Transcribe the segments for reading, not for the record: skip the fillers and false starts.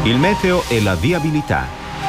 Il meteo e la viabilità.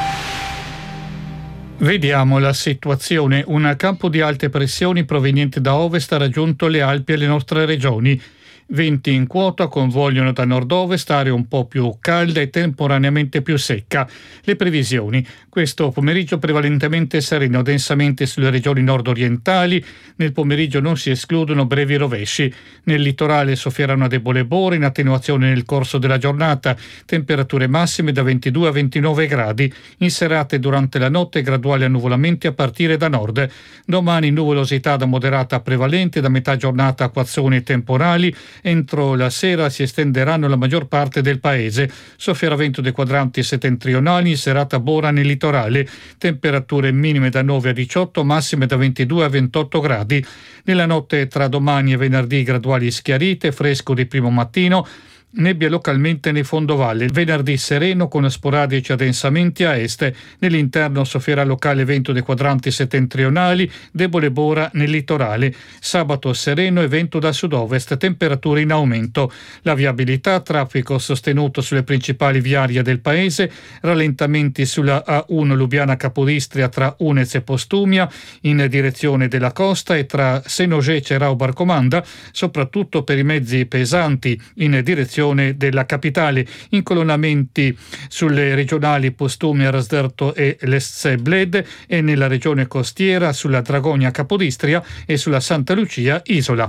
Vediamo la situazione. Un campo di alte pressioni proveniente da ovest ha raggiunto le Alpi e le nostre regioni. Venti in quota convogliano da nord-ovest, area un po' più calda e temporaneamente più secca. Le previsioni: questo pomeriggio prevalentemente sereno, densamente sulle regioni nord-orientali. Nel pomeriggio non si escludono brevi rovesci. Nel litorale soffierà una debole bora, in attenuazione nel corso della giornata. Temperature massime da 22 a 29 gradi. In serata e durante la notte graduali annuvolamenti a partire da nord. Domani nuvolosità da moderata a prevalente, da metà giornata acquazzoni temporali. Entro la sera si estenderanno la maggior parte del paese. Soffierà vento dei quadranti settentrionali, in serata bora nel litorale. Temperature minime da 9 a 18, massime da 22 a 28 gradi. Nella notte tra domani e venerdì graduali schiarite, fresco di primo mattino. Nebbia localmente nei fondovalle. Venerdì sereno con sporadici addensamenti a est. Nell'interno soffierà locale vento dei quadranti settentrionali, debole bora nel litorale. Sabato sereno e vento da sud-ovest, temperature in aumento. La viabilità, traffico sostenuto sulle principali viarie del paese, rallentamenti sulla A1 Lubiana Capodistria tra Unez e Postumia in direzione della costa e tra Senogè Cerao Barcomanda, soprattutto per i mezzi pesanti in direzione della capitale. Incolonnamenti sulle regionali Postumia, Rasderto e Lesce Bled, e nella regione costiera sulla Dragonia Capodistria e sulla Santa Lucia Isola.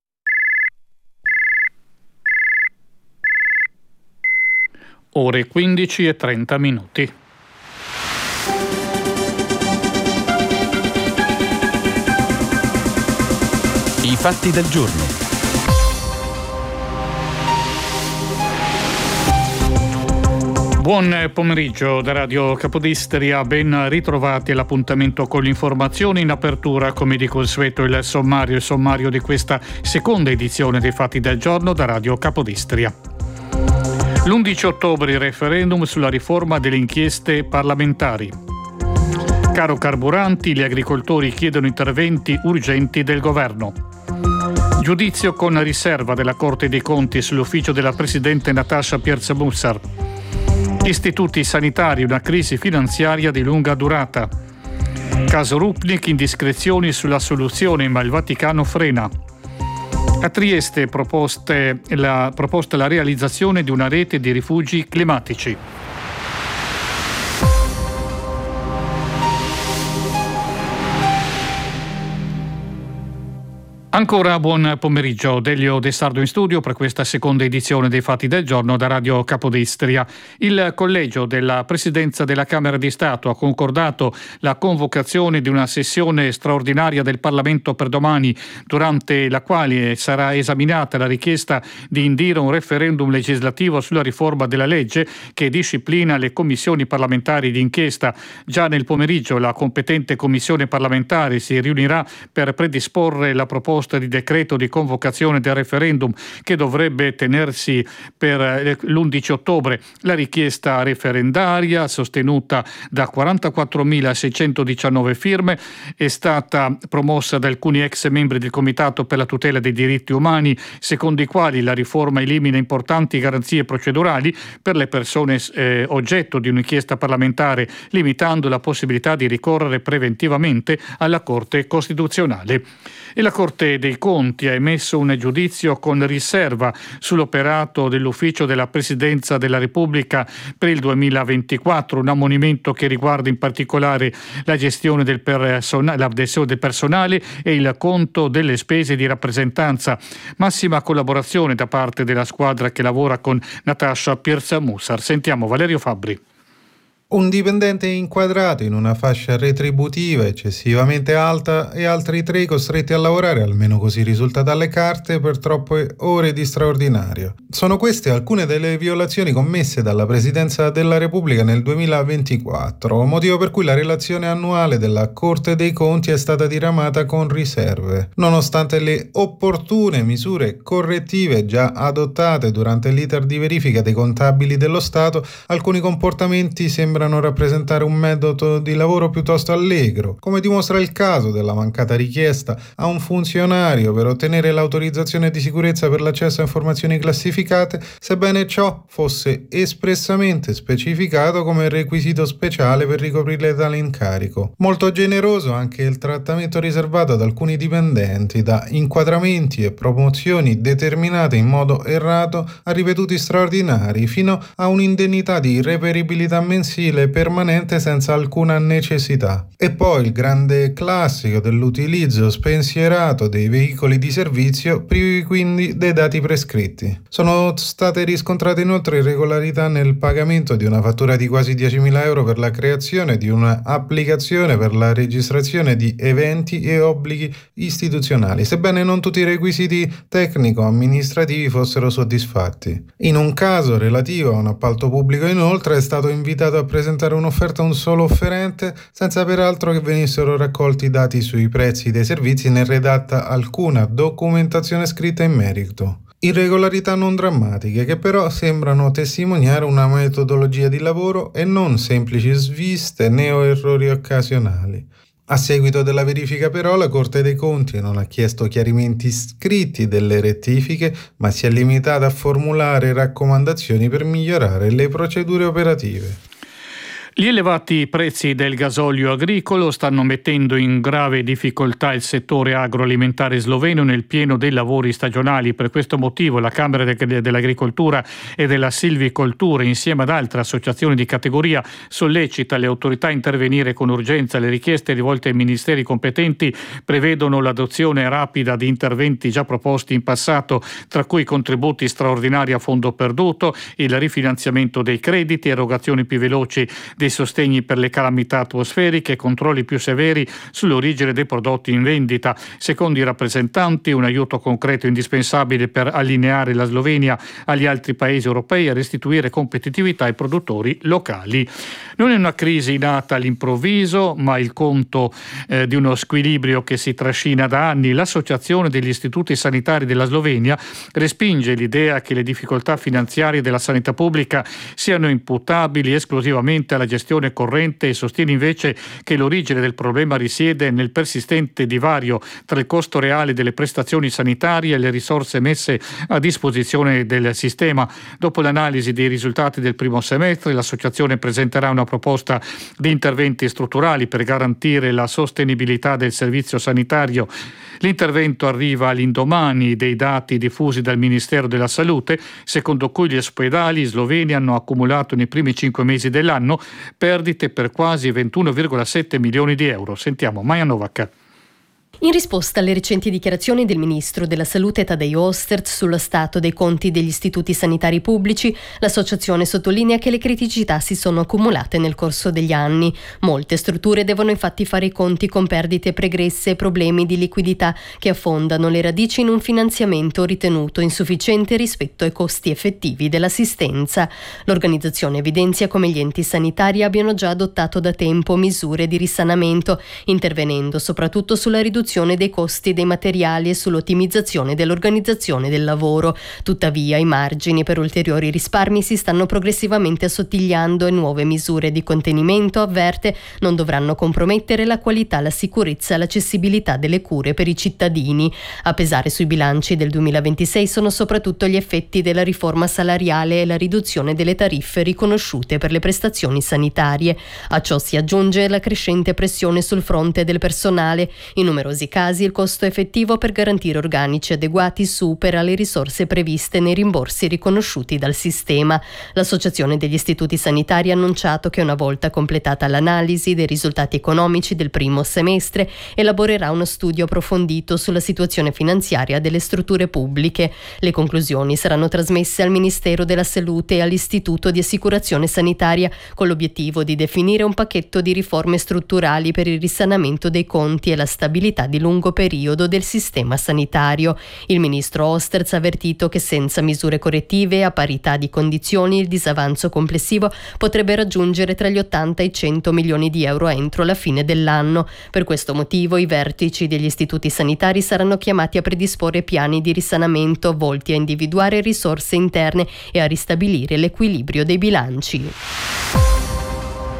Ore 15:30. I fatti del giorno. Buon pomeriggio da Radio Capodistria, ben ritrovati all'appuntamento con l'informazione. In apertura, come di consueto, il sommario di questa seconda edizione dei Fatti del Giorno da Radio Capodistria. L'11 ottobre il referendum sulla riforma delle inchieste parlamentari. Caro carburanti, gli agricoltori chiedono interventi urgenti del governo. Giudizio con riserva della Corte dei Conti sull'ufficio della Presidente Natasha Pirc-Musar. Istituti sanitari, una crisi finanziaria di lunga durata. Caso Rupnik, indiscrezioni sulla soluzione, ma il Vaticano frena. A Trieste proposta la realizzazione di una rete di rifugi climatici. Ancora buon pomeriggio, Delio De Sardo in studio per questa seconda edizione dei Fatti del Giorno da Radio Capodistria. Il collegio della Presidenza della Camera di Stato ha concordato la convocazione di una sessione straordinaria del Parlamento per domani, durante la quale sarà esaminata la richiesta di indire un referendum legislativo sulla riforma della legge che disciplina le commissioni parlamentari di inchiesta. Già nel pomeriggio la competente commissione parlamentare si riunirà per predisporre la proposta di decreto di convocazione del referendum che dovrebbe tenersi per l'11 ottobre. La richiesta referendaria, sostenuta da 44.619 firme, è stata promossa da alcuni ex membri del Comitato per la tutela dei diritti umani, secondo i quali la riforma elimina importanti garanzie procedurali per le persone oggetto di un'inchiesta parlamentare, limitando la possibilità di ricorrere preventivamente alla Corte Costituzionale. E la Corte dei Conti ha emesso un giudizio con riserva sull'operato dell'Ufficio della Presidenza della Repubblica per il 2024, un ammonimento che riguarda in particolare la gestione del personale e il conto delle spese di rappresentanza. Massima collaborazione da parte della squadra che lavora con Natasha Pirc-Musar. Sentiamo Valerio Fabbri. Un dipendente inquadrato in una fascia retributiva eccessivamente alta e altri 3 costretti a lavorare, almeno così risulta dalle carte, per troppe ore di straordinario. Sono queste alcune delle violazioni commesse dalla Presidenza della Repubblica nel 2024, motivo per cui la relazione annuale della Corte dei Conti è stata diramata con riserve. Nonostante le opportune misure correttive già adottate durante l'iter di verifica dei contabili dello Stato, alcuni comportamenti sembrano sembrano rappresentare un metodo di lavoro piuttosto allegro, come dimostra il caso della mancata richiesta a un funzionario per ottenere l'autorizzazione di sicurezza per l'accesso a informazioni classificate, sebbene ciò fosse espressamente specificato come requisito speciale per ricoprire tale incarico. Molto generoso anche il trattamento riservato ad alcuni dipendenti da inquadramenti e promozioni determinate in modo errato a ripetuti straordinari fino a un'indennità di reperibilità mensile permanente senza alcuna necessità. E poi il grande classico dell'utilizzo spensierato dei veicoli di servizio, privi quindi dei dati prescritti. Sono state riscontrate inoltre irregolarità nel pagamento di una fattura di quasi 10.000 euro per la creazione di un'applicazione per la registrazione di eventi e obblighi istituzionali, sebbene non tutti i requisiti tecnico-amministrativi fossero soddisfatti. In un caso relativo a un appalto pubblico, inoltre, è stato invitato a presentare un'offerta a un solo offerente, senza peraltro che venissero raccolti dati sui prezzi dei servizi né redatta alcuna documentazione scritta in merito. Irregolarità non drammatiche che però sembrano testimoniare una metodologia di lavoro e non semplici sviste né errori occasionali. A seguito della verifica però la Corte dei Conti non ha chiesto chiarimenti scritti delle rettifiche, ma si è limitata a formulare raccomandazioni per migliorare le procedure operative. Gli elevati prezzi del gasolio agricolo stanno mettendo in grave difficoltà il settore agroalimentare sloveno nel pieno dei lavori stagionali. Per questo motivo la Camera dell'Agricoltura e della Silvicoltura, insieme ad altre associazioni di categoria, sollecita le autorità a intervenire con urgenza. Le richieste rivolte ai ministeri competenti prevedono l'adozione rapida di interventi già proposti in passato, tra cui contributi straordinari a fondo perduto, il rifinanziamento dei crediti, erogazioni più veloci dei sostegni per le calamità atmosferiche e controlli più severi sull'origine dei prodotti in vendita. Secondo i rappresentanti, un aiuto concreto indispensabile per allineare la Slovenia agli altri paesi europei e restituire competitività ai produttori locali. Non è una crisi nata all'improvviso, ma il conto di uno squilibrio che si trascina da anni. L'Associazione degli Istituti Sanitari della Slovenia respinge l'idea che le difficoltà finanziarie della sanità pubblica siano imputabili esclusivamente alla gestione corrente e sostiene invece che l'origine del problema risiede nel persistente divario tra il costo reale delle prestazioni sanitarie e le risorse messe a disposizione del sistema. Dopo l'analisi dei risultati del primo semestre, l'associazione presenterà una proposta di interventi strutturali per garantire la sostenibilità del servizio sanitario. L'intervento arriva all'indomani dei dati diffusi dal Ministero della Salute, secondo cui gli ospedali sloveni hanno accumulato nei primi 5 mesi dell'anno perdite per quasi 21,7 milioni di euro. Sentiamo Maja Novak. In risposta alle recenti dichiarazioni del ministro della Salute Tadej Osterc sullo stato dei conti degli istituti sanitari pubblici, l'associazione sottolinea che le criticità si sono accumulate nel corso degli anni. Molte strutture devono infatti fare i conti con perdite pregresse e problemi di liquidità che affondano le radici in un finanziamento ritenuto insufficiente rispetto ai costi effettivi dell'assistenza. L'organizzazione evidenzia come gli enti sanitari abbiano già adottato da tempo misure di risanamento, intervenendo soprattutto sulla riduzione dei costi dei materiali e sull'ottimizzazione dell'organizzazione del lavoro. Tuttavia, i margini per ulteriori risparmi si stanno progressivamente assottigliando e nuove misure di contenimento, avverte, non dovranno compromettere la qualità, la sicurezza e l'accessibilità delle cure per i cittadini. A pesare sui bilanci del 2026 sono soprattutto gli effetti della riforma salariale e la riduzione delle tariffe riconosciute per le prestazioni sanitarie. A ciò si aggiunge la crescente pressione sul fronte del personale. In numerosi casi il costo effettivo per garantire organici adeguati supera le risorse previste nei rimborsi riconosciuti dal sistema. L'Associazione degli Istituti Sanitari ha annunciato che una volta completata l'analisi dei risultati economici del primo semestre elaborerà uno studio approfondito sulla situazione finanziaria delle strutture pubbliche. Le conclusioni saranno trasmesse al Ministero della Salute e all'Istituto di Assicurazione Sanitaria con l'obiettivo di definire un pacchetto di riforme strutturali per il risanamento dei conti e la stabilità di lungo periodo del sistema sanitario. Il ministro Osterc ha avvertito che senza misure correttive a parità di condizioni il disavanzo complessivo potrebbe raggiungere tra gli 80 e i 100 milioni di euro entro la fine dell'anno. Per questo motivo i vertici degli istituti sanitari saranno chiamati a predisporre piani di risanamento volti a individuare risorse interne e a ristabilire l'equilibrio dei bilanci.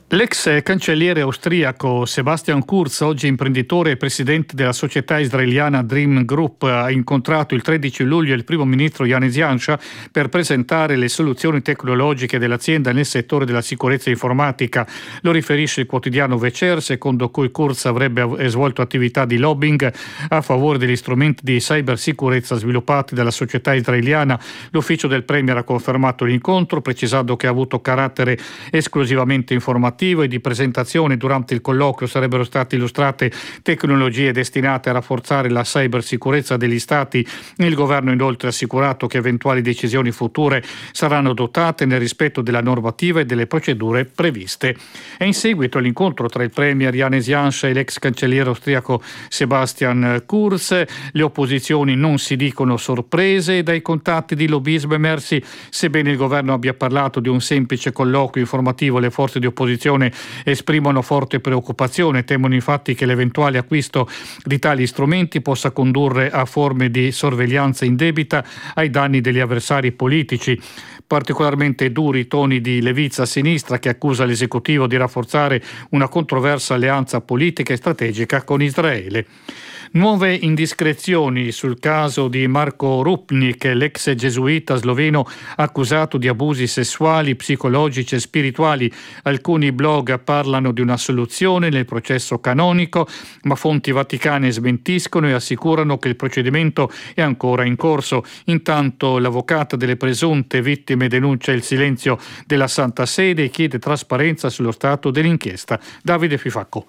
L'ex cancelliere austriaco Sebastian Kurz, oggi imprenditore e presidente della società israeliana Dream Group, ha incontrato il 13 luglio il primo ministro Yanis Yansha per presentare le soluzioni tecnologiche dell'azienda nel settore della sicurezza informatica. Lo riferisce il quotidiano Vecer, secondo cui Kurz avrebbe svolto attività di lobbying a favore degli strumenti di cybersicurezza sviluppati dalla società israeliana. L'ufficio del Premier ha confermato l'incontro, precisando che ha avuto carattere esclusivamente informativo e di presentazione. Durante il colloquio sarebbero state illustrate tecnologie destinate a rafforzare la cybersicurezza degli Stati. Il governo inoltre ha assicurato che eventuali decisioni future saranno adottate nel rispetto della normativa e delle procedure previste. E in seguito all'incontro tra il premier Yanis Yansha e l'ex cancelliere austriaco Sebastian Kurz, le opposizioni non si dicono sorprese dai contatti di lobbismo emersi. Sebbene il governo abbia parlato di un semplice colloquio informativo, le forze di opposizione esprimono forte preoccupazione. Temono infatti che l'eventuale acquisto di tali strumenti possa condurre a forme di sorveglianza indebita ai danni degli avversari politici. Particolarmente duri toni di Levizza a sinistra, che accusa l'esecutivo di rafforzare una controversa alleanza politica e strategica con Israele. Nuove indiscrezioni sul caso di Marko Rupnik, l'ex gesuita sloveno accusato di abusi sessuali, psicologici e spirituali. Alcuni blog parlano di una soluzione nel processo canonico, ma fonti vaticane smentiscono e assicurano che il procedimento è ancora in corso. Intanto l'avvocata delle presunte vittime denuncia il silenzio della Santa Sede e chiede trasparenza sullo stato dell'inchiesta. Davide Fifacco.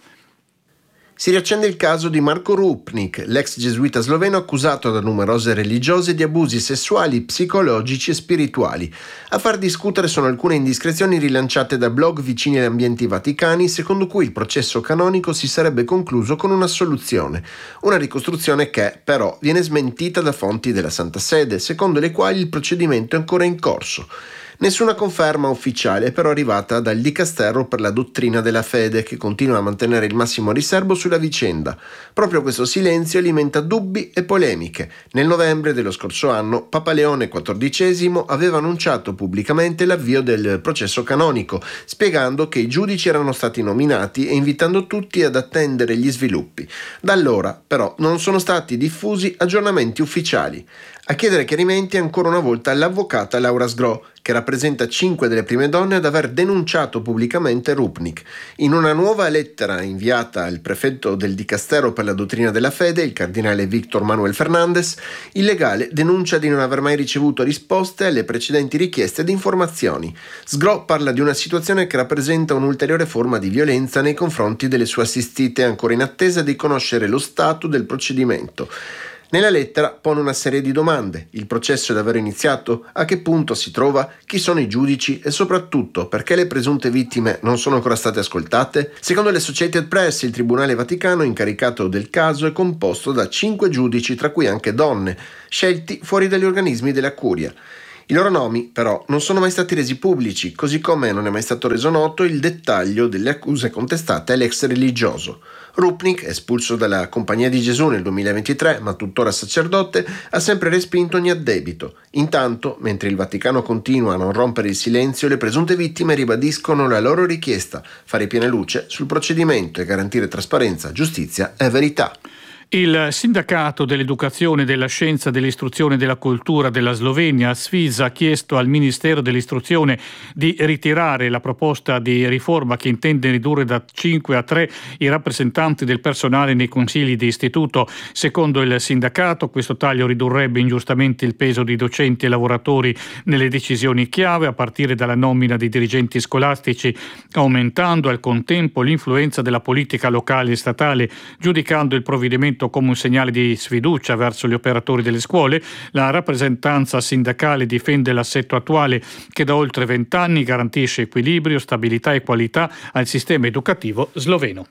Si riaccende il caso di Marko Rupnik, l'ex gesuita sloveno accusato da numerose religiose di abusi sessuali, psicologici e spirituali. A far discutere sono alcune indiscrezioni rilanciate da blog vicini agli ambienti vaticani, secondo cui il processo canonico si sarebbe concluso con un'assoluzione. Una ricostruzione che, però, viene smentita da fonti della Santa Sede, secondo le quali il procedimento è ancora in corso. Nessuna conferma ufficiale è però arrivata dal Dicastero per la dottrina della fede, che continua a mantenere il massimo riserbo sulla vicenda. Proprio questo silenzio alimenta dubbi e polemiche. Nel novembre dello scorso anno, Papa Leone XIV aveva annunciato pubblicamente l'avvio del processo canonico, spiegando che i giudici erano stati nominati e invitando tutti ad attendere gli sviluppi. Da allora, però, non sono stati diffusi aggiornamenti ufficiali. A chiedere chiarimenti ancora una volta l'avvocata Laura Sgro, che rappresenta 5 delle prime donne ad aver denunciato pubblicamente Rupnik. In una nuova lettera inviata al prefetto del Dicastero per la dottrina della fede, il cardinale Víctor Manuel Fernández, il legale denuncia di non aver mai ricevuto risposte alle precedenti richieste di informazioni. Sgro parla di una situazione che rappresenta un'ulteriore forma di violenza nei confronti delle sue assistite, ancora in attesa di conoscere lo stato del procedimento. Nella lettera pone una serie di domande. Il processo è davvero iniziato? A che punto si trova? Chi sono i giudici? E soprattutto, perché le presunte vittime non sono ancora state ascoltate? Secondo l'Associated Press, il Tribunale Vaticano incaricato del caso è composto da 5 giudici, tra cui anche donne, scelti fuori dagli organismi della Curia. I loro nomi, però, non sono mai stati resi pubblici, così come non è mai stato reso noto il dettaglio delle accuse contestate all'ex religioso. Rupnik, espulso dalla Compagnia di Gesù nel 2023, ma tuttora sacerdote, ha sempre respinto ogni addebito. Intanto, mentre il Vaticano continua a non rompere il silenzio, le presunte vittime ribadiscono la loro richiesta: fare piena luce sul procedimento e garantire trasparenza, giustizia e verità. Il sindacato dell'educazione, della scienza, dell'istruzione e della cultura della Slovenia, SVIS, ha chiesto al Ministero dell'istruzione di ritirare la proposta di riforma che intende ridurre da 5 a 3 i rappresentanti del personale nei consigli di istituto. Secondo il sindacato, questo taglio ridurrebbe ingiustamente il peso di docenti e lavoratori nelle decisioni chiave, a partire dalla nomina dei dirigenti scolastici, aumentando al contempo l'influenza della politica locale e statale. Giudicando il provvedimento come un segnale di sfiducia verso gli operatori delle scuole, la rappresentanza sindacale difende l'assetto attuale, che da oltre 20 anni garantisce equilibrio, stabilità e qualità al sistema educativo sloveno.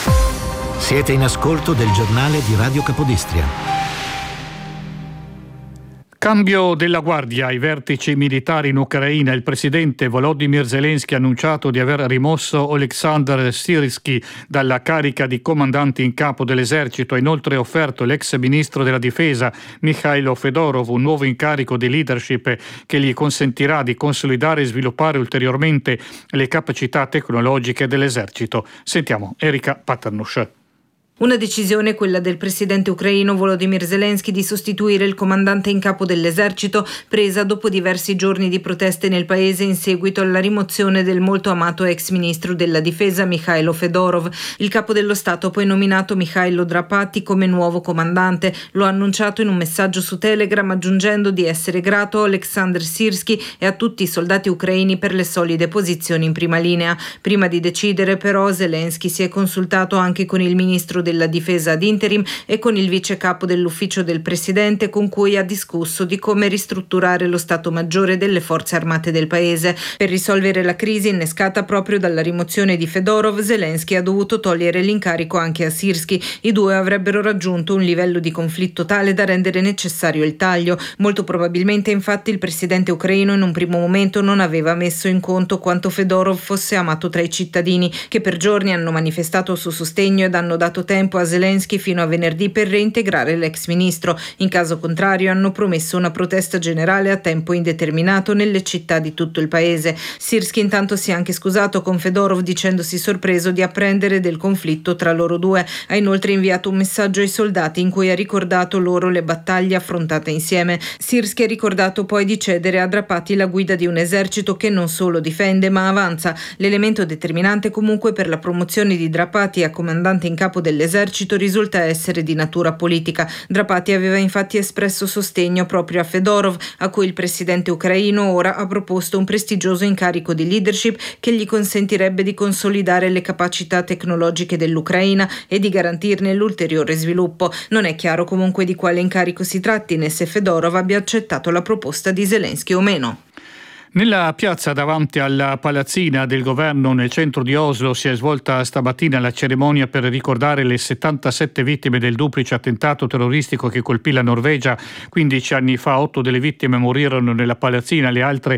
Siete in ascolto del giornale di Radio Capodistria. Cambio della guardia ai vertici militari in Ucraina. Il presidente Volodymyr Zelensky ha annunciato di aver rimosso Oleksandr Syrskyi dalla carica di comandante in capo dell'esercito. Ha inoltre offerto l'ex ministro della difesa Mikhailo Fedorov un nuovo incarico di leadership che gli consentirà di consolidare e sviluppare ulteriormente le capacità tecnologiche dell'esercito. Sentiamo Erika Paternush. Una decisione, quella del presidente ucraino Volodymyr Zelensky, di sostituire il comandante in capo dell'esercito, presa dopo diversi giorni di proteste nel paese in seguito alla rimozione del molto amato ex ministro della difesa Mikhailo Fedorov. Il capo dello Stato ha poi nominato Mikhailo Drapati come nuovo comandante. Lo ha annunciato in un messaggio su Telegram, aggiungendo di essere grato a Oleksandr Syrskyi e a tutti i soldati ucraini per le solide posizioni in prima linea. Prima di decidere, però, Zelensky si è consultato anche con il ministro della difesa ad interim e con il vice capo dell'ufficio del presidente, con cui ha discusso di come ristrutturare lo Stato Maggiore delle forze armate del paese. Per risolvere la crisi innescata proprio dalla rimozione di Fedorov, Zelensky ha dovuto togliere l'incarico anche a Syrskyi. I due avrebbero raggiunto un livello di conflitto tale da rendere necessario il taglio. Molto probabilmente, infatti, il presidente ucraino in un primo momento non aveva messo in conto quanto Fedorov fosse amato tra i cittadini, che per giorni hanno manifestato il suo sostegno ed hanno dato tempo a Zelensky fino a venerdì per reintegrare l'ex ministro. In caso contrario hanno promesso una protesta generale a tempo indeterminato nelle città di tutto il paese. Syrskyi intanto si è anche scusato con Fedorov, dicendosi sorpreso di apprendere del conflitto tra loro due. Ha inoltre inviato un messaggio ai soldati in cui ha ricordato loro le battaglie affrontate insieme. Syrskyi ha ricordato poi di cedere a Drapati la guida di un esercito che non solo difende ma avanza. L'elemento determinante comunque per la promozione di Drapati a comandante in capo dell'esercito risulta essere di natura politica. Drapati aveva infatti espresso sostegno proprio a Fedorov, a cui il presidente ucraino ora ha proposto un prestigioso incarico di leadership che gli consentirebbe di consolidare le capacità tecnologiche dell'Ucraina e di garantirne l'ulteriore sviluppo. Non è chiaro comunque di quale incarico si tratti né se Fedorov abbia accettato la proposta di Zelensky o meno. Nella piazza davanti alla palazzina del governo nel centro di Oslo si è svolta stamattina la cerimonia per ricordare le 77 vittime del duplice attentato terroristico che colpì la Norvegia 15 anni fa. 8 delle vittime morirono nella palazzina, le altre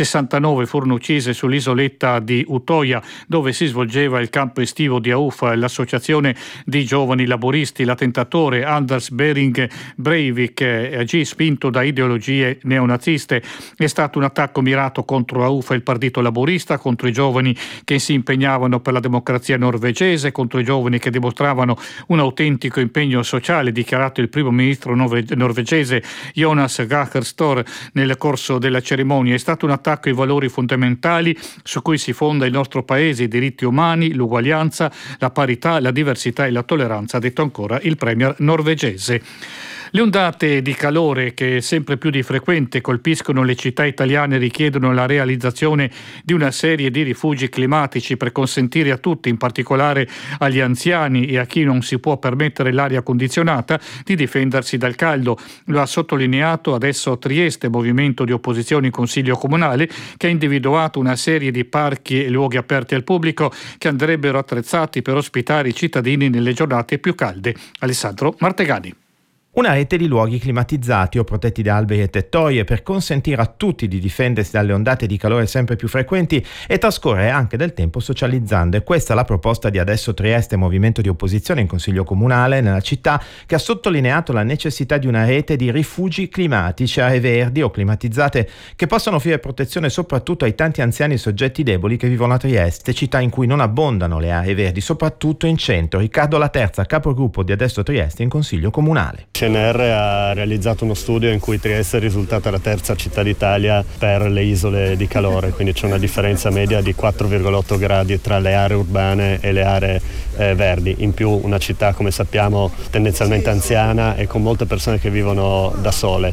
69 furono uccise sull'isoletta di Utoya, dove si svolgeva il campo estivo di AUF, l'associazione di giovani laboristi. L'attentatore Anders Behring Breivik agì spinto da ideologie neonaziste. È stato un attacco mirato contro AUF e il Partito Laborista, contro i giovani che si impegnavano per la democrazia norvegese, contro i giovani che dimostravano un autentico impegno sociale, dichiarato il primo ministro norvegese Jonas Gahr Store nel corso della cerimonia. È stato un attacco ai valori fondamentali su cui si fonda il nostro paese, i diritti umani, l'uguaglianza, la parità, la diversità e la tolleranza, ha detto ancora il premier norvegese. Le ondate di calore che sempre più di frequente colpiscono le città italiane richiedono la realizzazione di una serie di rifugi climatici per consentire a tutti, in particolare agli anziani e a chi non si può permettere l'aria condizionata, di difendersi dal caldo. Lo ha sottolineato adesso Trieste, movimento di opposizione in Consiglio Comunale, che ha individuato una serie di parchi e luoghi aperti al pubblico che andrebbero attrezzati per ospitare i cittadini nelle giornate più calde. Alessandro Martegani. Una rete di luoghi climatizzati o protetti da alberi e tettoie per consentire a tutti di difendersi dalle ondate di calore sempre più frequenti e trascorrere anche del tempo socializzando. E questa è la proposta di Adesso Trieste, movimento di opposizione in Consiglio Comunale nella città, che ha sottolineato la necessità di una rete di rifugi climatici, aree verdi o climatizzate che possano offrire protezione soprattutto ai tanti anziani e soggetti deboli che vivono a Trieste, città in cui non abbondano le aree verdi, soprattutto in centro. Riccardo Laterza, capogruppo di Adesso Trieste in Consiglio Comunale. CNR ha realizzato uno studio in cui Trieste è risultata la terza città d'Italia per le isole di calore, quindi c'è una differenza media di 4,8 gradi tra le aree urbane e le aree verdi. In più una città, come sappiamo, tendenzialmente anziana e con molte persone che vivono da sole.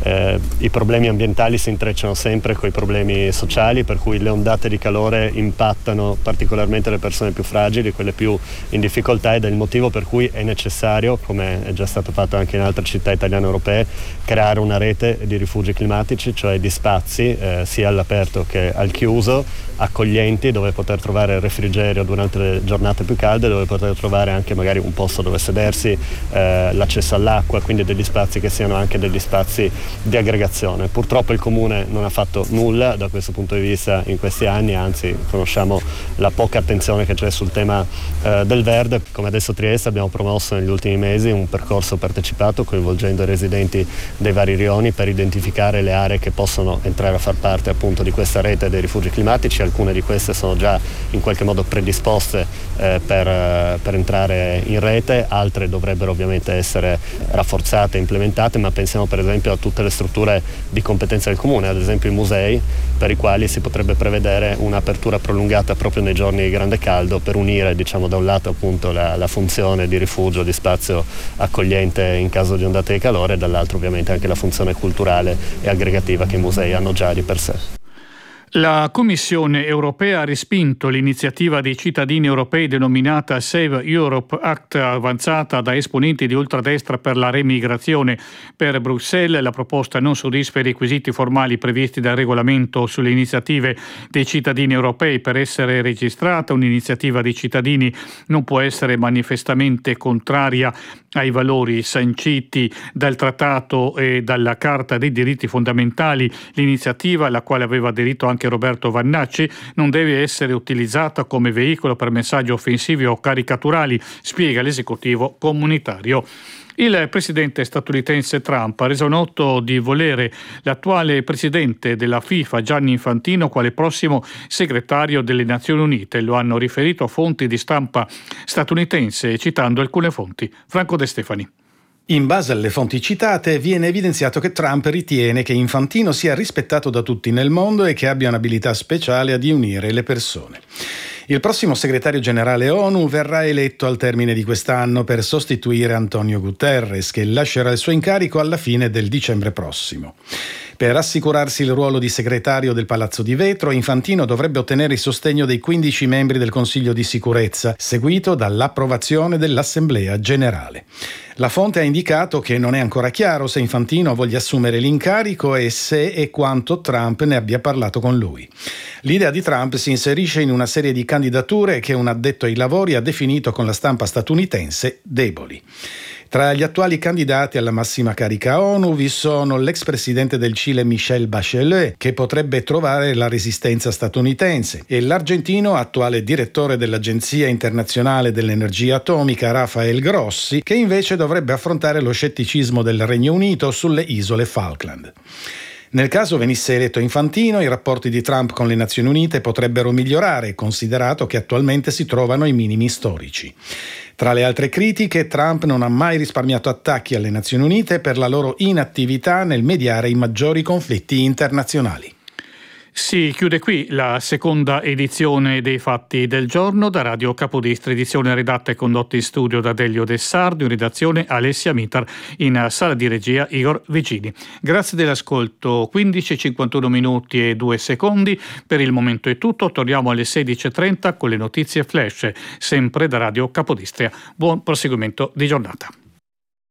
I problemi ambientali si intrecciano sempre con i problemi sociali, per cui le ondate di calore impattano particolarmente le persone più fragili, quelle più in difficoltà, ed è il motivo per cui è necessario, come è già stato fatto anche in altre città italiane e europee, creare una rete di rifugi climatici, cioè di spazi sia all'aperto che al chiuso, accoglienti, dove poter trovare refrigerio durante le giornate più calde, dove poter trovare anche magari un posto dove sedersi, l'accesso all'acqua, quindi degli spazi che siano anche degli spazi di aggregazione. Purtroppo il Comune non ha fatto nulla da questo punto di vista in questi anni, anzi conosciamo la poca attenzione che c'è sul tema del verde. Come adesso Trieste abbiamo promosso negli ultimi mesi un percorso partecipato coinvolgendo i residenti dei vari rioni per identificare le aree che possono entrare a far parte appunto di questa rete dei rifugi climatici. Alcune di queste sono già in qualche modo predisposte per entrare in rete, altre dovrebbero ovviamente essere rafforzate e implementate, ma pensiamo per esempio a tutte le strutture di competenza del Comune, ad esempio i musei, per i quali si potrebbe prevedere un'apertura prolungata proprio nei giorni di grande caldo per unire, diciamo, da un lato appunto la funzione di rifugio, di spazio accogliente in caso di ondate di calore, e dall'altro ovviamente anche la funzione culturale e aggregativa che i musei hanno già di per sé. La Commissione europea ha respinto l'iniziativa dei cittadini europei denominata Save Europe Act, avanzata da esponenti di ultradestra per la remigrazione. Per Bruxelles la proposta non soddisfa i requisiti formali previsti dal regolamento sulle iniziative dei cittadini europei. Per essere registrata un'iniziativa dei cittadini non può essere manifestamente contraria ai valori sanciti dal Trattato e dalla Carta dei diritti fondamentali. L'iniziativa, alla quale aveva aderito anche Roberto Vannacci, non deve essere utilizzata come veicolo per messaggi offensivi o caricaturali, spiega l'esecutivo comunitario. Il presidente statunitense Trump ha reso noto di volere l'attuale presidente della FIFA, Gianni Infantino, quale prossimo segretario delle Nazioni Unite. Lo hanno riferito fonti di stampa statunitense, citando alcune fonti. Franco De Stefani. In base alle fonti citate, viene evidenziato che Trump ritiene che Infantino sia rispettato da tutti nel mondo e che abbia un'abilità speciale a unire le persone. Il prossimo segretario generale ONU verrà eletto al termine di quest'anno per sostituire Antonio Guterres, che lascerà il suo incarico alla fine del dicembre prossimo. Per assicurarsi il ruolo di segretario del Palazzo di Vetro, Infantino dovrebbe ottenere il sostegno dei 15 membri del Consiglio di sicurezza, seguito dall'approvazione dell'Assemblea generale. La fonte ha indicato che non è ancora chiaro se Infantino voglia assumere l'incarico e se e quanto Trump ne abbia parlato con lui. L'idea di Trump si inserisce in una serie di candidature che un addetto ai lavori ha definito con la stampa statunitense deboli. Tra gli attuali candidati alla massima carica ONU vi sono l'ex presidente del Cile Michelle Bachelet, che potrebbe trovare la resistenza statunitense, e l'argentino attuale direttore dell'Agenzia internazionale dell'energia atomica Rafael Grossi, che invece dovrebbe affrontare lo scetticismo del Regno Unito sulle isole Falkland. Nel caso venisse eletto Infantino, i rapporti di Trump con le Nazioni Unite potrebbero migliorare, considerato che attualmente si trovano ai minimi storici. Tra le altre critiche, Trump non ha mai risparmiato attacchi alle Nazioni Unite per la loro inattività nel mediare i maggiori conflitti internazionali. Si chiude qui la seconda edizione dei Fatti del Giorno da Radio Capodistria, edizione redatta e condotta in studio da Delio De Sardo, in redazione Alessia Mitar, in sala di regia Igor Vigini. Grazie dell'ascolto. 15:51 minuti e 2 secondi. Per il momento è tutto, torniamo alle 16:30 con le notizie flash, sempre da Radio Capodistria. Buon proseguimento di giornata.